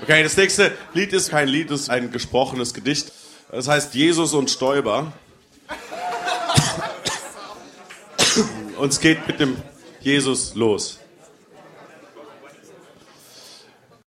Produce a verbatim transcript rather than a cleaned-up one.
Okay, das nächste Lied ist kein Lied, es ist ein gesprochenes Gedicht. Das heißt Jesus und Stoiber. Und es geht mit dem Jesus los.